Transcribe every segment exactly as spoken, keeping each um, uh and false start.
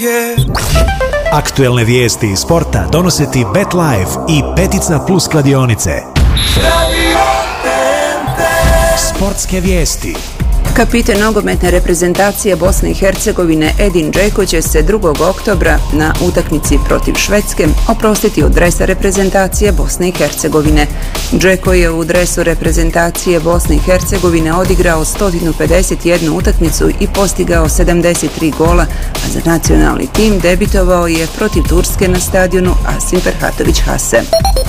je. Aktuelne vijesti iz sporta donose ti BetLife i Peticna Plus kladionice. Sportske vijesti. Kapitan nogometne reprezentacije Bosne i Hercegovine Edin Džeko će se drugog oktobra na utakmici protiv Švedske oprostiti od dresa reprezentacije Bosne i Hercegovine. Džeko je u dresu reprezentacije Bosne i Hercegovine odigrao sto pedeset jednu utakmicu i postigao sedamdeset tri gola, a za nacionalni tim debitovao je protiv Turske na stadionu Asim Ferhatović Hase.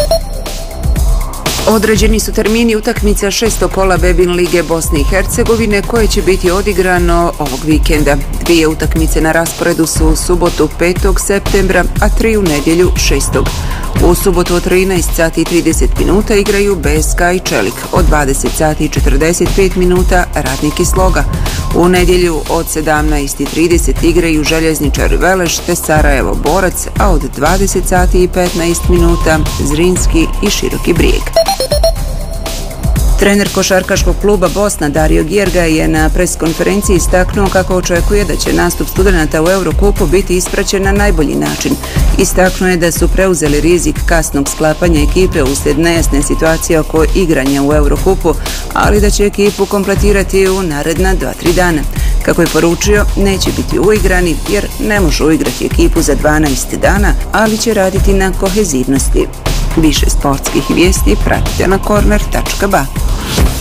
Određeni su termini utakmica šestog kola Bebin lige Bosne i Hercegovine koje će biti odigrano ovog vikenda. Dvije utakmice na rasporedu su u subotu petog septembra, a tri u nedjelju šestog U subotu od trinaest sati i trideset minuta igraju B S K i Čelik, od dvadeset sati i četrdeset pet minuta Radnik i Sloga. U nedjelju od sedamnaest i trideset igraju Željezničar Veleš te Sarajevo Borac, a od dvadeset sati i petnaest minuta Zrinski i Široki Brijeg. Trener košarkaškog kluba Bosna Dario Gjerga je na preskonferenciji istaknuo kako očekuje da će nastup studenata u Eurokupu biti ispraćen na najbolji način. Istaknuo je da su preuzeli rizik kasnog sklapanja ekipe uslijed nejasne situacije oko igranja u Eurokupu, ali da će ekipu kompletirati u naredna dva tri dana. Kako je poručio, neće biti uigrani jer ne može uigrati ekipu za dvanaest dana, ali će raditi na kohezivnosti. Više sportskih vijesti pratite na korner tačka ba.